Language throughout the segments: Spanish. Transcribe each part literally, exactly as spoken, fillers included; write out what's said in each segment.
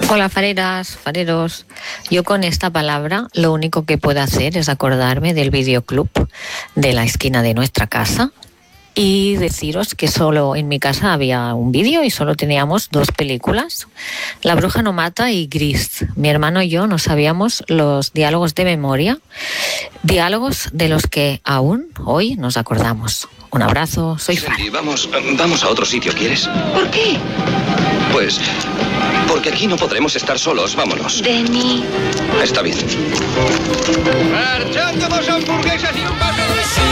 Hola, fareras, fareros. Yo con esta palabra lo único que puedo hacer es acordarme del videoclub de la esquina de nuestra casa y deciros que solo en mi casa había un vídeo y solo teníamos dos películas, La bruja no mata y Gris. Mi hermano y yo no sabíamos los diálogos de memoria, diálogos de los que aún hoy nos acordamos. Un abrazo, soy Fara. Sí, vamos, vamos a otro sitio, ¿quieres? ¿Por qué? Pues porque aquí no podremos estar solos, vámonos. Denny. Está bien. Marchando dos hamburguesas y un vaso de leche.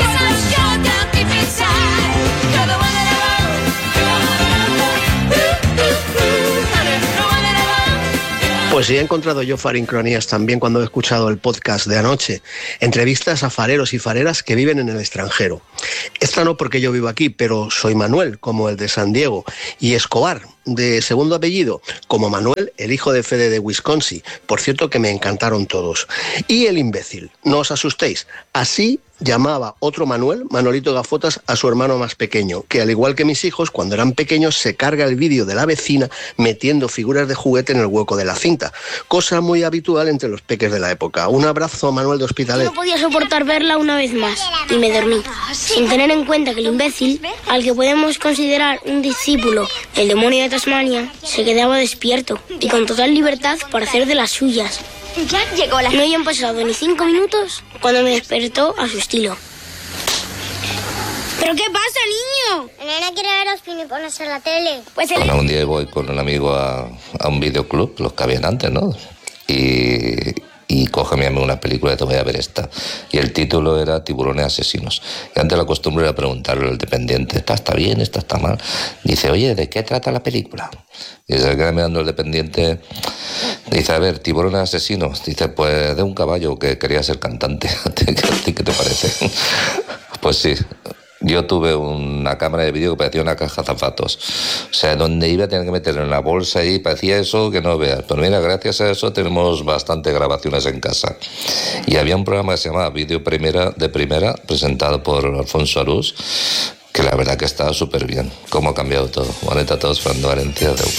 Pues sí, he encontrado yo farincronías también cuando he escuchado el podcast de anoche. Entrevistas a fareros y fareras que viven en el extranjero. Esta no porque yo vivo aquí, pero soy Manuel, como el de San Diego, y Escobar, de segundo apellido, como Manuel, el hijo de Fede de Wisconsin. Por cierto que me encantaron todos. Y el imbécil, no os asustéis, así llamaba otro Manuel, Manolito Gafotas, a su hermano más pequeño, que al igual que mis hijos, cuando eran pequeños se carga el vídeo de la vecina metiendo figuras de juguete en el hueco de la cinta, cosa muy habitual entre los peques de la época. Un abrazo, Manuel de Hospitalet. No podía soportar verla una vez más y me dormí, sin tener en cuenta que el imbécil, al que podemos considerar un discípulo, el demonio de Tasmania, se quedaba despierto y con total libertad para hacer de las suyas. Ya llegó la... No habían pasado ni cinco minutos cuando me despertó a su estilo. ¿Pero qué pasa, niño? El nena quiere ver los pinipones en la tele. Pues el... Bueno, un día voy con un amigo a, a un videoclub, los que habían antes, ¿no? Y, y coge mi amigo una película y te voy a ver esta. Y el título era Tiburones asesinos. Y antes la costumbre era preguntarle al dependiente, ¿esta está bien, esta está mal? Dice, oye, ¿de qué trata la película? Y se queda mirando el dependiente. Dice, a ver, tiburones asesinos. Dice, pues de un caballo que quería ser cantante. ¿A ti qué te parece? Pues sí. Yo tuve una cámara de vídeo que parecía una caja de zapatos. O sea, donde iba a tener que meter en la bolsa y parecía eso que no veas. Pero mira, gracias a eso tenemos bastantes grabaciones en casa. Y había un programa que se llamaba Vídeo Primera de Primera, presentado por Alfonso Arús, que la verdad que estaba súper bien. Cómo ha cambiado todo. Bonita a todos, Fernando Valencia de U.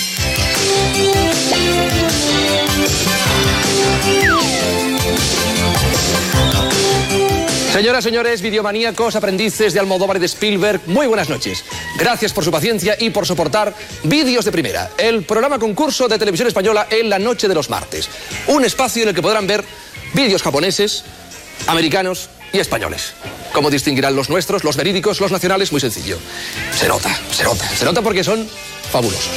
Señoras, señores, videomaníacos, aprendices de Almodóvar y de Spielberg, muy buenas noches. Gracias por su paciencia y por soportar Vídeos de Primera, el programa concurso de Televisión Española en la noche de los martes. Un espacio en el que podrán ver vídeos japoneses, americanos y españoles. ¿Cómo distinguirán los nuestros, los verídicos, los nacionales? Muy sencillo. Se nota, se nota, se nota porque son fabulosos.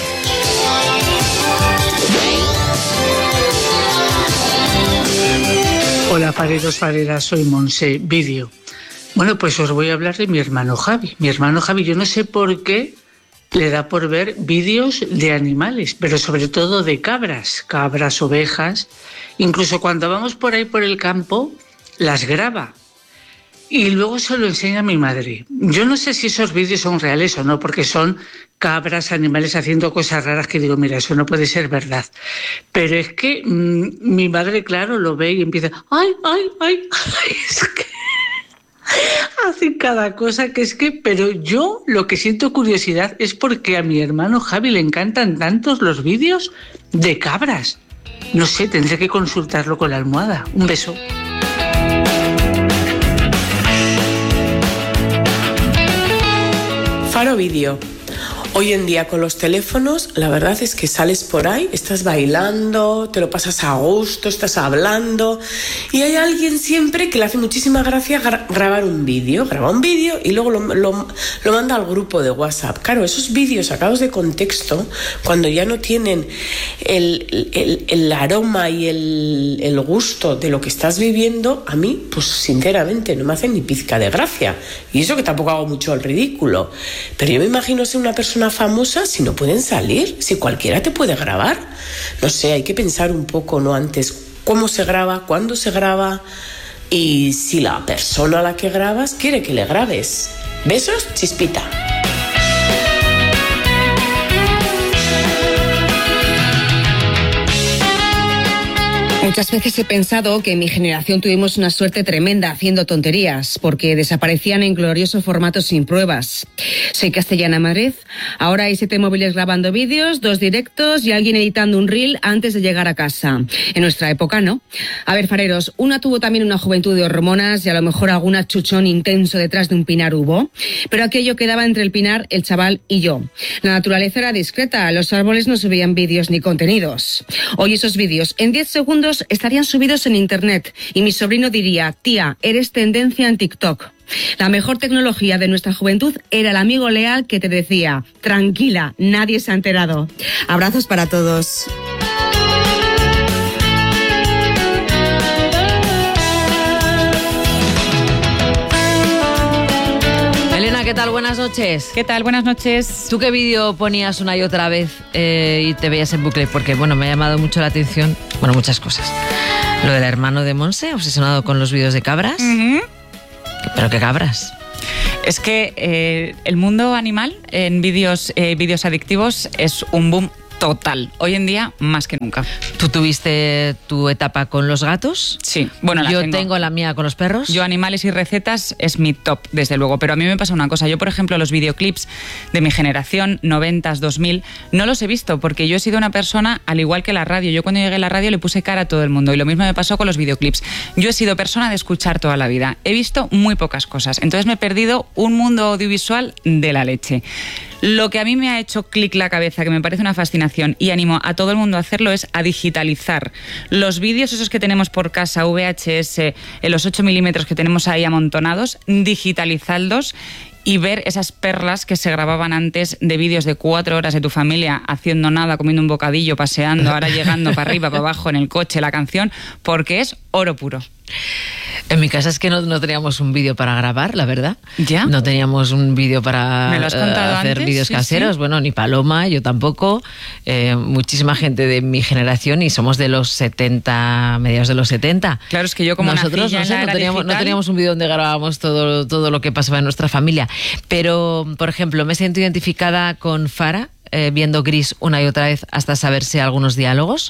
Hola, fareros, fareras, soy Monse, vídeo. Bueno, pues os voy a hablar de mi hermano Javi. Mi hermano Javi, yo no sé por qué le da por ver vídeos de animales, pero sobre todo de cabras, cabras, ovejas. Incluso cuando vamos por ahí por el campo, las graba. Y luego se lo enseña a mi madre. Yo no sé si esos vídeos son reales o no, porque son cabras, animales haciendo cosas raras que digo, mira, eso no puede ser verdad. Pero es que mmm, mi madre, claro, lo ve y empieza, ay, ay, ay, ay, es que hacen cada cosa que es que... Pero yo lo que siento curiosidad es porque a mi hermano Javi le encantan tantos los vídeos de cabras. No sé, tendré que consultarlo con la almohada. Un beso. Faro Vídeo. Hoy en día con los teléfonos, la verdad es que sales por ahí, estás bailando, te lo pasas a gusto, estás hablando y hay alguien siempre que le hace muchísima gracia gra- grabar un vídeo, graba un vídeo y luego lo, lo, lo manda al grupo de WhatsApp. Claro, esos vídeos sacados de contexto, cuando ya no tienen el, el, el aroma y el, el gusto de lo que estás viviendo, a mí, pues sinceramente, no me hacen ni pizca de gracia. Y eso que tampoco hago mucho el ridículo. Pero yo me imagino ser una persona famosa si no pueden salir, si cualquiera te puede grabar. No sé, hay que pensar un poco, ¿no? Antes, cómo se graba, cuándo se graba y si la persona a la que grabas quiere que le grabes. Besos, Chispita. Muchas veces he pensado que en mi generación tuvimos una suerte tremenda haciendo tonterías, porque desaparecían en glorioso formato sin pruebas. Soy Castellana Madrid, ahora hay siete móviles grabando vídeos, dos directos y alguien editando un reel antes de llegar a casa. En nuestra época, ¿no? A ver, fareros, una tuvo también una juventud de hormonas y a lo mejor algún achuchón intenso detrás de un pinar hubo, pero aquello quedaba entre el pinar, el chaval y yo. La naturaleza era discreta, los árboles no subían vídeos ni contenidos. Hoy esos vídeos en diez segundos estarían subidos en internet y mi sobrino diría: tía, eres tendencia en TikTok. La mejor tecnología de nuestra juventud era el amigo leal que te decía: tranquila, nadie se ha enterado. Abrazos para todos. ¿Qué tal? Buenas noches. ¿Qué tal? Buenas noches. ¿Tú qué vídeo ponías una y otra vez eh, y te veías en bucle? Porque, bueno, me ha llamado mucho la atención, bueno, muchas cosas. Lo del hermano de Monse, obsesionado con los vídeos de cabras. Uh-huh. ¿Pero qué cabras? Es que eh, el mundo animal en vídeos eh, vídeos adictivos es un boom total. Hoy en día, más que nunca. ¿Tú tuviste tu etapa con los gatos? Sí. Bueno, la Yo tengo. tengo la mía con los perros. Yo animales y recetas es mi top, desde luego. Pero a mí me pasa una cosa. Yo, por ejemplo, los videoclips de mi generación, noventas, dos mil, no los he visto porque yo he sido una persona, al igual que la radio. Yo cuando llegué a la radio le puse cara a todo el mundo y lo mismo me pasó con los videoclips. Yo he sido persona de escuchar toda la vida. He visto muy pocas cosas. Entonces me he perdido un mundo audiovisual de la leche. Lo que a mí me ha hecho clic la cabeza, que me parece una fascinación y animo a todo el mundo a hacerlo, es a digitalizar los vídeos esos que tenemos por casa, V H S, en los ocho milímetros que tenemos ahí amontonados, digitalizarlos y ver esas perlas que se grababan antes de vídeos de cuatro horas de tu familia haciendo nada, comiendo un bocadillo, paseando, ahora llegando para arriba, para abajo en el coche, la canción, porque es oro puro. En mi casa es que no, no teníamos un vídeo para grabar, la verdad. ¿Ya? No teníamos un vídeo para ¿Me lo has contado uh, hacer antes? vídeos Sí, caseros. sí. Bueno, ni Paloma, yo tampoco. Eh, muchísima gente de mi generación y somos de los setenta, mediados de los setenta. Claro, es que yo como Nosotros nací ya no, en sé, la no, era teníamos, no digital. teníamos un vídeo donde grabábamos todo, todo lo que pasaba en nuestra familia. Pero, por ejemplo, me siento identificada con Fara, eh, viendo Gris una y otra vez hasta saberse algunos diálogos.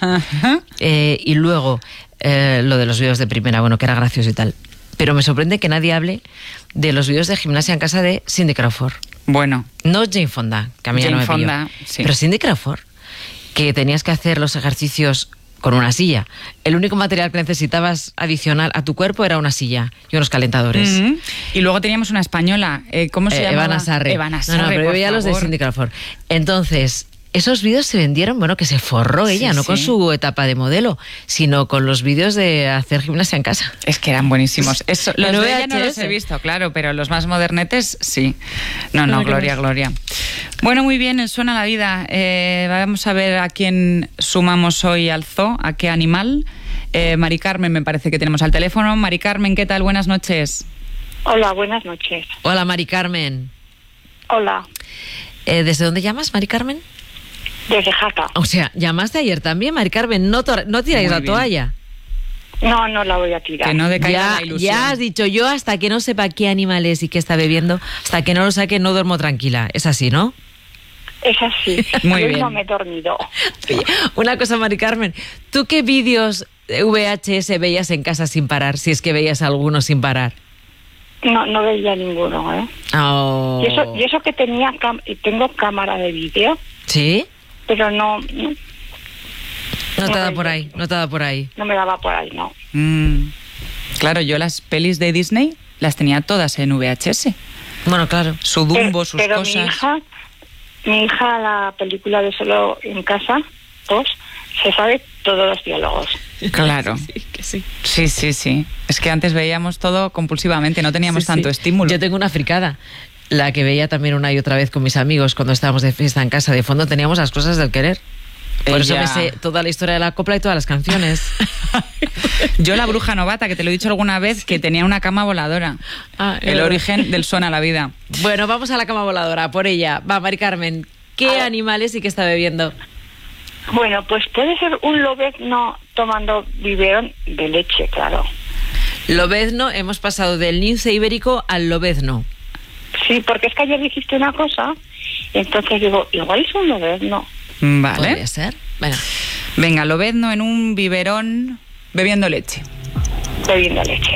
Eh, y luego, eh, lo de los vídeos de primera, bueno, que era gracioso y tal. Pero me sorprende que nadie hable de los vídeos de gimnasia en casa de Cindy Crawford. Bueno. No Jane Fonda, que a mí ya Jane no me pilló. Fonda, sí. Pero Cindy Crawford, que tenías que hacer los ejercicios con una silla. El único material que necesitabas adicional a tu cuerpo era una silla y unos calentadores. Uh-huh. Y luego teníamos una española, eh, ¿cómo se eh, llamaba? Evana Sarre. Evana Sarre, no, no, pero yo por veía los de favor. Cindy Crawford. Entonces, esos vídeos se vendieron, bueno, que se forró ella, Sí, no sí. con su etapa de modelo, sino con los vídeos de hacer gimnasia en casa. Es que eran buenísimos. Eso, los En de ella no V H los S. he visto, claro, pero los más modernetes sí. No, no, Ay, qué Gloria, Gloria. Bueno, muy bien, el Suena la Vida. Eh, vamos a ver a quién sumamos hoy al zoo, a qué animal. Eh, Mari Carmen me parece que tenemos al teléfono. Mari Carmen, ¿qué tal? Buenas noches. Hola, buenas noches. Hola, Mari Carmen. Hola, Eh, ¿Desde dónde llamas, Mari Carmen? desde Jaca. O sea, llamaste ayer también, Mari Carmen. No, to- no tiráis Muy la bien. toalla. No, no la voy a tirar. Que no decaiga Ya, la ilusión. ya has dicho yo, hasta que no sepa qué animal es y qué está bebiendo, hasta que no lo saque, no duermo tranquila. Es así, ¿no? Es así. Muy Hoy bien. no me he dormido. Oye, una cosa, Mari Carmen. ¿Tú qué vídeos de V H S veías en casa sin parar? Si es que veías alguno sin parar. No, no veía ninguno, ¿eh? Oh. Y eso, y eso que tenía cam- y tengo cámara de vídeo, ¿Sí? pero no, no, No te No da veía. por ahí, no te da por ahí. no me daba por ahí, no. Mm. Claro, yo las pelis de Disney las tenía todas en V H S. Bueno, claro. Su Dumbo, pero sus pero cosas. mi hija, mi hija la película de Solo en Casa, dos, se sabe todos los diálogos. Claro. Sí, que sí. Sí, sí, sí. Es que antes veíamos todo compulsivamente, no teníamos Sí, tanto sí. estímulo. Yo tengo una fricada, la que veía también una y otra vez con mis amigos cuando estábamos de fiesta en casa. De fondo teníamos las cosas del querer. Por eso Ella- me sé toda la historia de la copla y todas las canciones. Yo la bruja novata, que te lo he dicho alguna vez, que tenía una cama voladora. Ah, es El verdad. origen del Suena la Vida. Bueno, vamos a la cama voladora, por ella. Va, Mari Carmen, ¿qué animales y qué está bebiendo? Bueno, pues puede ser un lobezno tomando biberón de leche, claro. Lobezno, hemos pasado del lince ibérico al lobezno. Sí, porque es que ayer dijiste una cosa, y entonces digo, igual es un lobezno. Vale. Podría ser. Bueno, Venga, lobezno en un biberón Bebiendo leche. Bebiendo leche.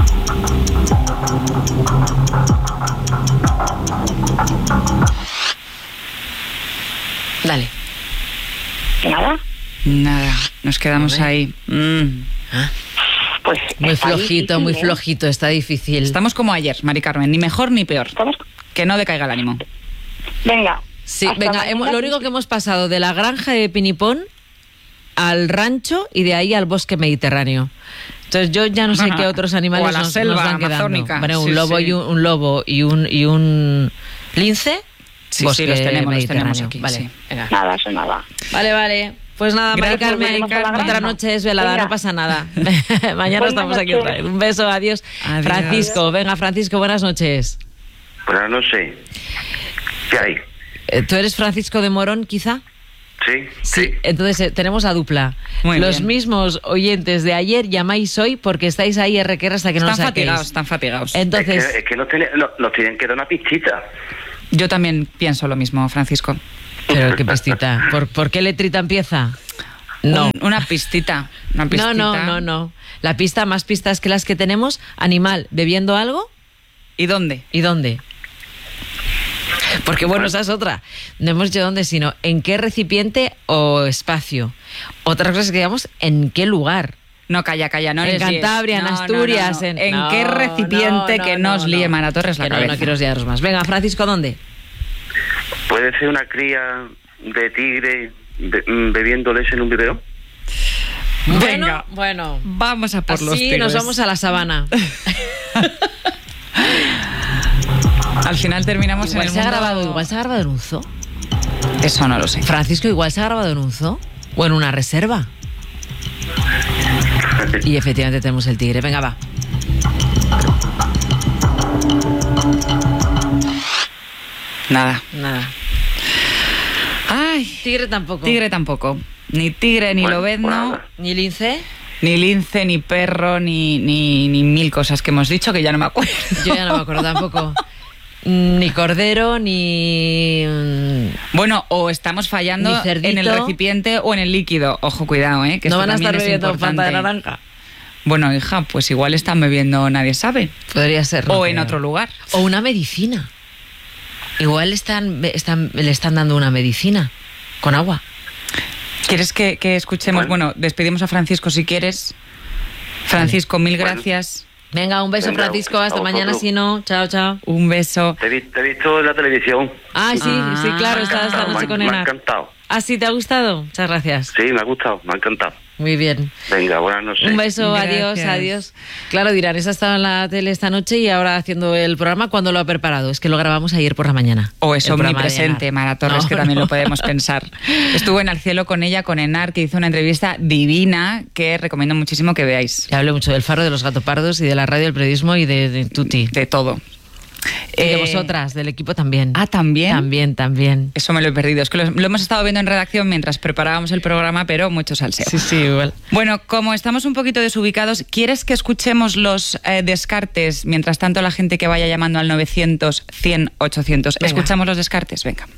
Dale. ¿Nada? Nada, nos quedamos ahí. Mm. ¿Ah? Pues muy flojito, difícil, muy ¿eh? flojito, está difícil. Estamos como ayer, Mari Carmen, ni mejor ni peor. ¿Estamos? Que no decaiga el ánimo. Venga. Sí, venga, hemos, lo único que hemos pasado de la granja de Pinipón al rancho y de ahí al bosque mediterráneo. Entonces yo ya no sé qué otros animales o a la nos, selva nos van amazónica. quedando. Bueno, un Sí, lobo sí. y un, un lobo y un y un lince. Sí, bosque sí, los tenemos, los mediterráneo. tenemos aquí. Vale, Sí. venga. Nada, eso nada. Vale, vale. Pues nada, Mari Gracias, Carmen, Mari Carmen. otra noche es velada, Venga. no pasa nada. Mañana Buenas estamos aquí noches. otra vez. Un beso, adiós. Adiós. Francisco, venga, Francisco, buenas noches. Buenas noches. ¿Qué hay? Eh, ¿Tú eres Francisco de Morón, quizá? Sí, Sí, entonces eh, tenemos a dupla. Muy Los bien. mismos oyentes de ayer llamáis hoy porque estáis ahí R Q R hasta que no Están os saquéis. fatigados, están fatigados. Entonces, Es que, es que nos, tiene- no- nos tienen que dar una pistita. Yo también pienso lo mismo, Francisco. pero qué pistita. ¿Por, ¿por qué letrita empieza? No. Un- una pistita. Una No, pistita. no, no, no. La pista, más pistas que las que tenemos. Animal, bebiendo algo. ¿Y dónde? ¿Y dónde? Porque bueno, esa es otra. No hemos dicho dónde, sino en qué recipiente o espacio. Otra cosa es que digamos en qué lugar. No, calla, calla, no En les líes. Cantabria, en No, no, Asturias, no, no. en- ¿En No, qué recipiente no, que no, no os no. líe Mara Torres la Que no, cabeza? no quiero liaros más. Venga, Francisco, ¿dónde? ¿Puede ser una cría de tigre be- mm, bebiendo leche en un video? Bueno, bueno. Vamos a por los Así tigres. nos vamos a la sabana. Al final terminamos Igual en el se ha mundo- grabado, igual se ha grabado en un zoo. Eso no lo sé. Francisco, igual se ha grabado en un zoo o en una reserva. Y efectivamente tenemos el tigre. Venga, va. Nada. Nada. Ay, Tigre tampoco. tigre tampoco. Ni tigre, ni Bueno, lobezno, pues nada. ¿Ni lince? ni lince, ni perro, ni, ni, ni mil cosas que hemos dicho que ya no me acuerdo. Yo ya no me acuerdo tampoco. Ni cordero, ni... mm, Bueno, o estamos fallando Ni cerdito. en el recipiente o en el líquido. Ojo, cuidado, ¿eh? Que no esto van a también estar es bebiendo importante. Fanta de naranja. Bueno, hija, pues igual están bebiendo, nadie sabe. Podría ser. no O en creo. otro lugar. O una medicina. Igual están, están, le están dando una medicina con agua. ¿Quieres que, que escuchemos? Bueno. Bueno, despedimos a Francisco si quieres. Francisco, mil Bueno. gracias. Venga, un beso, Venga, Francisco. Hasta a mañana, vosotros. si no. Chao, chao. Un beso. Te he, vi- te he visto en la televisión. Ah, sí, Ah. sí, claro, estaba esta Me noche ha- con me ha Enar. encantado. Ah, sí, ¿te ha gustado? Muchas gracias. Sí, me ha gustado, me ha encantado. Muy bien. Venga, buenas noches. Un beso, Gracias. adiós, adiós. Claro, dirán, esa estaba en la tele esta noche y ahora haciendo el programa. ¿Cuándo lo ha preparado? Es que lo grabamos ayer por la mañana. O es El programa de omnipresente, Enar. Mara Torres, No, que también no. lo podemos pensar. Estuve en Al Cielo con ella, con Enar, que hizo una entrevista divina que recomiendo muchísimo que veáis. Ya hablé mucho del Faro, de los Gatopardos y de la radio, del periodismo y de, de Tuti. De todo. Y de Eh, vosotras, del equipo también. Ah, ¿también? También, también. Eso me lo he perdido. Es que lo, lo hemos estado viendo en redacción mientras preparábamos el programa, pero mucho salseo. Sí, sí, igual. Bueno, como estamos un poquito desubicados, ¿quieres que escuchemos los eh, descartes? Mientras tanto, la gente que vaya llamando al novecientos, cien, ochocientos. Venga. ¿Escuchamos los descartes? Venga.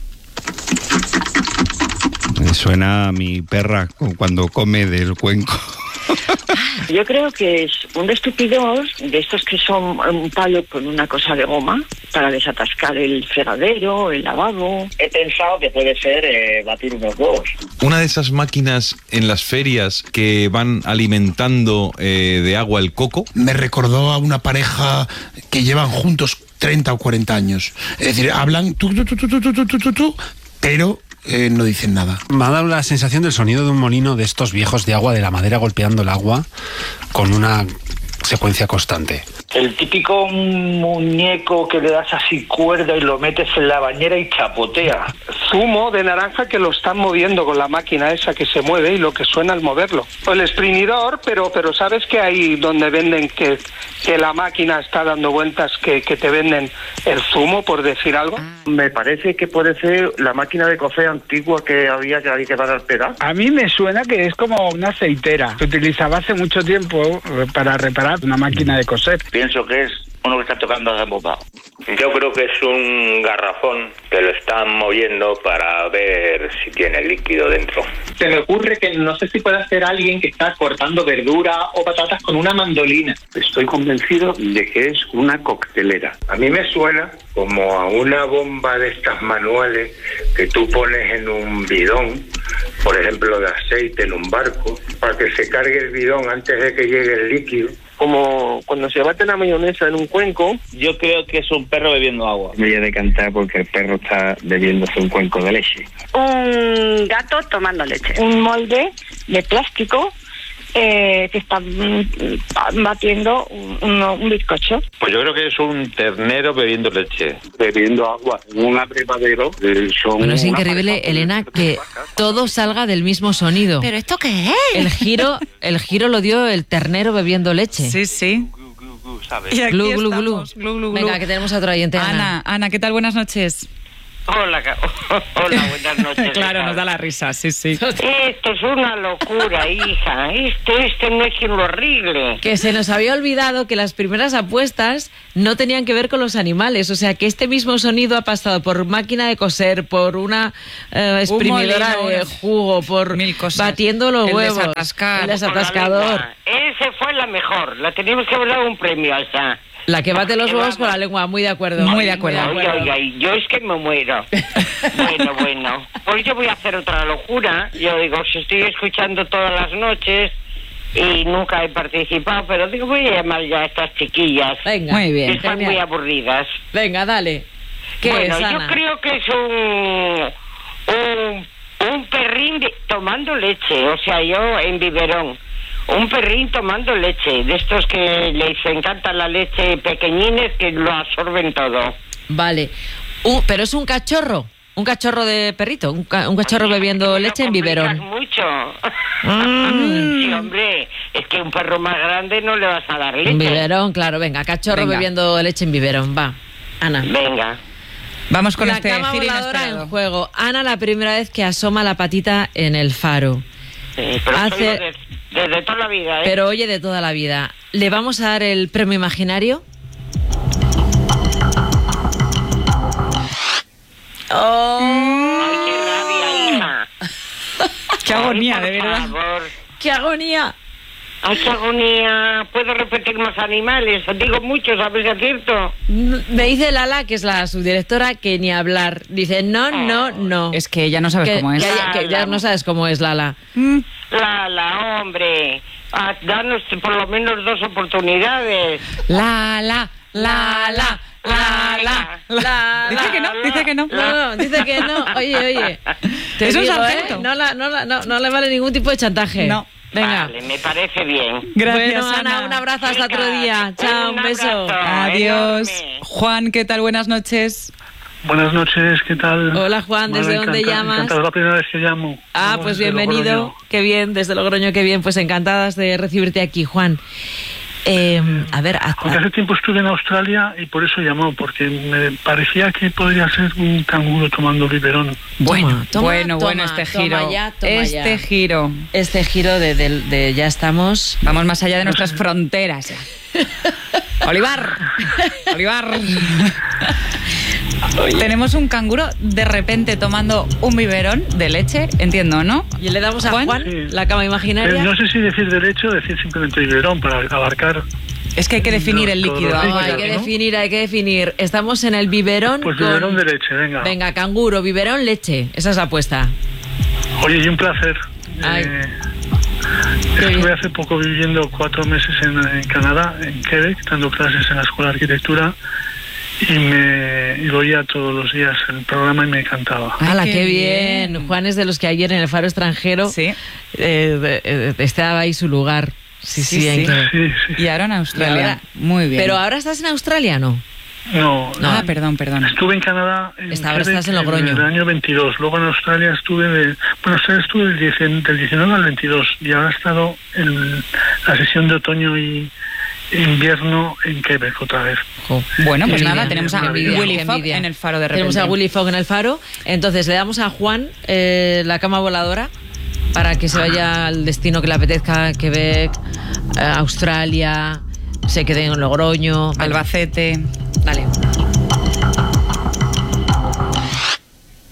Me suena a mi perra cuando come del cuenco. Yo creo que es un estupidor de estos que son un palo con una cosa de goma para desatascar el fregadero, el lavabo. He pensado que puede ser eh, batir unos huevos. Una de esas máquinas en las ferias que van alimentando eh, de agua el coco. Me recordó a una pareja que llevan juntos treinta o cuarenta años. Es decir, hablan tú, tú, tú, tú, tú, tú, tú, tú, tú, pero eh, no dicen nada. Me ha dado la sensación del sonido de un molino de estos viejos de agua, de la madera golpeando el agua con una secuencia constante. El típico muñeco que le das así cuerda y lo metes en la bañera y chapotea. Zumo de naranja que lo están moviendo con la máquina esa que se mueve y lo que suena al moverlo. O el exprimidor, pero pero sabes que hay donde venden que, que la máquina está dando vueltas, que, que te venden el zumo, por decir algo. Me parece que puede ser la máquina de coser antigua que había que había que dar al pedal. A mí me suena que es como una aceitera. Se utilizaba hace mucho tiempo para reparar una máquina de coser. Pienso que es uno que está tocando a bombao. Yo creo que es un garrafón que lo están moviendo para ver si tiene líquido dentro. Se me ocurre que no sé si puede ser alguien que está cortando verdura o patatas con una mandolina. Estoy convencido de que es una coctelera. A mí me suena como a una bomba de estas manuales que tú pones en un bidón, por ejemplo, de aceite en un barco, para que se cargue el bidón antes de que llegue el líquido. Como cuando se bate la mayonesa en un cuenco, yo creo que es un perro bebiendo agua. Me voy a decantar porque el perro está bebiéndose un cuenco de leche. Un gato tomando leche. Un molde de plástico eh, que está mm, batiendo un, un, un bizcocho. Pues yo creo que es un ternero bebiendo leche. Bebiendo agua en un abrevadero. Eh, son bueno, es increíble, Elena, que todo salga del mismo sonido. ¿Pero esto qué es? El giro, el giro lo dio el ternero bebiendo leche. Sí, sí. Y aquí glu, glu, glu. Glu, glu, Venga, glu. Que tenemos a otro oyente, Ana. Ana, Ana, ¿qué tal? Buenas noches. Hola, hola, buenas noches. Claro, nos da la risa, sí, sí. Esto es una locura, hija. Esto, esto no es quien lo arregle. Que se nos había olvidado que las primeras apuestas no tenían que ver con los animales. O sea, que este mismo sonido ha pasado por máquina de coser, por una eh, exprimidora molino, de jugo, por mil cosas. Batiendo los El huevos. desatascar. El desatascador. Ese fue la mejor. La teníamos que haber dado un premio a esa. La que bate los huevos con la lengua, muy de acuerdo. Muy de acuerdo. Oiga, oiga, yo es que me muero. Bueno, bueno. Pues yo voy a hacer otra locura. Yo digo, si estoy escuchando todas las noches y nunca he participado, pero digo, voy a llamar ya a estas chiquillas. Venga, muy bien. Que están genial. muy aburridas. Venga, dale. ¿Qué bueno, es, yo Ana? creo que es un, un, un perrín de, tomando leche, o sea, yo en biberón. Un perrín tomando leche, de estos que les encanta la leche pequeñines que lo absorben todo. Vale. Uh, pero es un cachorro, un cachorro de perrito, un, ca un cachorro Oye, bebiendo leche en biberón. Mucho. Mm. Sí, hombre, es que un perro más grande no le vas a dar leche. En biberón, claro, venga, cachorro Venga. bebiendo leche en biberón, va. Ana. Venga. Vamos con la este cama giro voladora inesperado. en juego. Ana, la primera vez que asoma la patita en el faro. Sí, pero Hace... desde, desde toda la vida, ¿eh? Pero oye, de toda la vida. ¿Le vamos a dar el premio imaginario? ¡Oh! ¡Ay, qué rabia, hija! ¡Qué agonía, Ay, de por verdad! favor. ¡Qué agonía! ¡Ay, qué agonía! ¿Puedo repetir más animales? Digo muchos, a ver si acierto. Me dice Lala, que es la subdirectora, que ni hablar. Dice, no, no, no. Es que ya no sabes que, cómo es. Que, ya, que ya no sabes cómo es Lala. Mm. Lala, hombre. Ah, danos por lo menos dos oportunidades. Lala, Lala, Lala, Lala. Dice que no, dice que no. No, no, dice que no. Oye, oye. Te Es un digo, sargento. ¿eh? No, la, no, la, no, no le vale ningún tipo de chantaje. No. Venga. Vale, me parece bien. Gracias, bueno, Ana, Ana. un abrazo hasta otro día. Chao, un, un beso. abrazo. Adiós. Enorme. Juan, ¿qué tal? Buenas noches. Buenas noches, ¿qué tal? Hola, Juan, ¿desde Bueno, dónde encanta- llamas? encantado, es la primera vez que llamo. Ah, Llamo pues desde bienvenido. Logroño. Qué bien, desde Logroño, qué bien. Pues encantadas de recibirte aquí, Juan. Eh, a ver, a, Porque hace tiempo estuve en Australia y por eso llamó, porque me parecía que podría ser un canguro tomando biberón. Bueno, toma, bueno, toma, bueno, este toma giro. ya, toma este ya. giro. Este giro de, de, de ya estamos. Vamos más allá de nuestras fronteras. Olivar, Olivar. Tenemos un canguro de repente tomando un biberón de leche, entiendo, ¿no? Y le damos a Juan, Juan Sí. la cama imaginaria. Eh, no sé si decir derecho o decir simplemente biberón para abarcar. Es que hay que definir el líquido. Todos los No, hay líquidos, que ¿no? definir, hay que definir. Estamos en el biberón. Pues con... biberón de leche, venga. Venga, canguro, biberón, leche. Esa es la apuesta. Oye, y un placer. Ay. Eh, Qué estuve bien. hace poco viviendo cuatro meses en, en Canadá, en Quebec, dando clases en la Escuela de Arquitectura y me y oía todos los días el programa y me encantaba. ¡Hala, qué qué bien! bien. Juan es de los que ayer en el Faro Extranjero Sí. eh, de- eh, estaba ahí su lugar. Sí, sí, Sí, en sí. que- Sí, sí. Y ahora en Australia. Y ahora- Muy bien. Pero ahora estás en Australia, ¿no? No, No. Ah, perdón, perdón. estuve en Canadá en Esta- ahora Quebec estás en Logroño. el año veintidós. Luego en Australia estuve de, bueno, en Australia estuve del, diez del diecinueve al veintidós y ahora he estado en la sesión de otoño y invierno en Quebec otra vez. Jo. Bueno, pues Envidia, nada, tenemos a envidia, Willy qué Fogg envidia. en el Faro de repente. Tenemos a Willy Fogg en el Faro. Entonces le damos a Juan eh, la cama voladora para que se vaya al destino que le apetezca, Quebec, eh, Australia, se quede en Logroño. Albacete. Dale.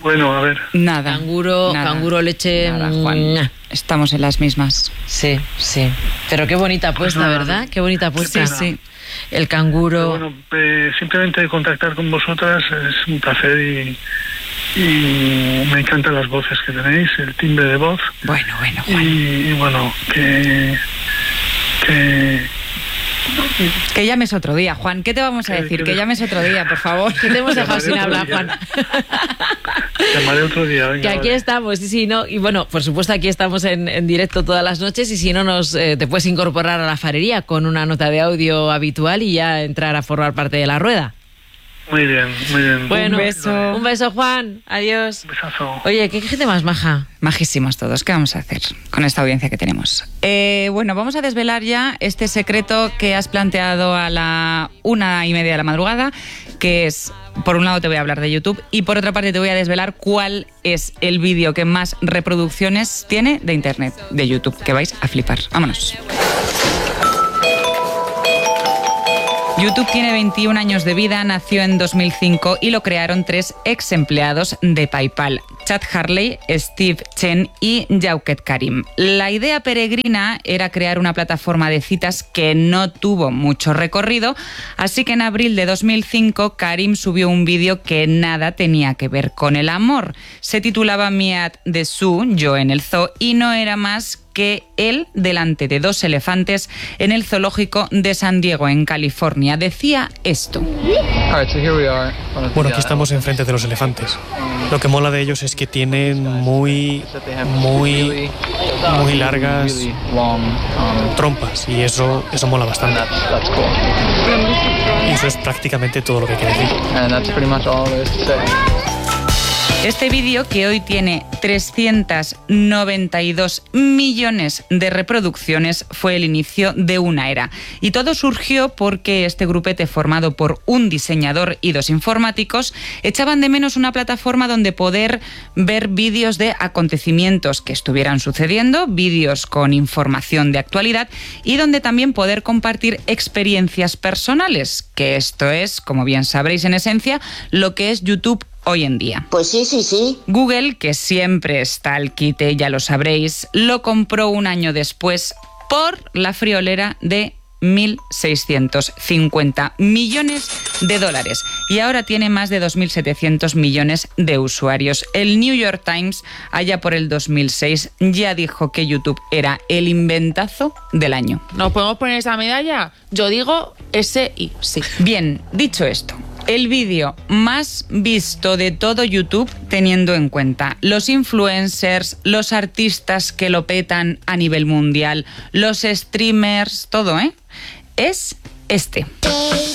Bueno, a ver. Nada. Canguro, nada, canguro, leche. Nada, Juan. Estamos en las mismas. Sí, sí. Pero qué bonita apuesta, Pues nada, ¿verdad? Qué bonita apuesta. qué pena. Sí. El canguro. Pero bueno, eh, simplemente contactar con vosotras es un placer y, y me encantan las voces que tenéis, el timbre de voz. Bueno, bueno, Juan. Y, y bueno, que... que Que llames otro día, Juan. ¿Qué te vamos a decir? Que llames otro día, por favor. Que te hemos dejado sin hablar, Juan. Llamaré otro día, venga. Que aquí vale. estamos, sí, sí, no. Y bueno, por supuesto, aquí estamos en, en directo todas las noches. Y si no, nos eh, te puedes incorporar a la farería con una nota de audio habitual y ya entrar a formar parte de la rueda. Muy bien, muy bien. Bueno, Un beso. Un beso, Juan. Adiós. Un besazo. Oye, ¿qué gente más maja? Majísimos todos. ¿Qué vamos a hacer con esta audiencia que tenemos? Eh, bueno, vamos a desvelar ya este secreto que has planteado a la una y media de la madrugada, que es, por un lado te voy a hablar de YouTube y por otra parte te voy a desvelar cuál es el vídeo que más reproducciones tiene de Internet, de YouTube, que vais a flipar. Vámonos. YouTube tiene veintiún años de vida, nació en dos mil cinco y lo crearon tres ex empleados de PayPal, Chad Hurley, Steve Chen y Jauket Karim. La idea peregrina era crear una plataforma de citas que no tuvo mucho recorrido, así que en abril de dos mil cinco Karim subió un vídeo que nada tenía que ver con el amor. Se titulaba Me at the Zoo, yo en el zoo, y no era más que él delante de dos elefantes en el zoológico de San Diego, en California. Decía esto. Bueno, aquí estamos enfrente de los elefantes. Lo que mola de ellos es que tienen muy, muy, muy largas trompas y eso, eso mola bastante. Y eso es prácticamente todo lo que hay que decir. Este vídeo, que hoy tiene trescientos noventa y dos millones de reproducciones, fue el inicio de una era. Y todo surgió porque este grupete, formado por un diseñador y dos informáticos, echaban de menos una plataforma donde poder ver vídeos de acontecimientos que estuvieran sucediendo, vídeos con información de actualidad y donde también poder compartir experiencias personales, que esto es, como bien sabréis en esencia, lo que es YouTube hoy en día. Pues sí, sí, sí. Google, que siempre está al quite, ya lo sabréis, lo compró un año después por la friolera de mil seiscientos cincuenta millones de dólares y ahora tiene más de dos mil setecientos millones de usuarios. El New York Times, allá por el dos mil seis, ya dijo que YouTube era el inventazo del año. ¿Nos podemos poner esa medalla? Yo digo ese y sí. Bien, dicho esto, el vídeo más visto de todo YouTube, teniendo en cuenta los influencers, los artistas que lo petan a nivel mundial, los streamers, todo, ¿eh? Es este.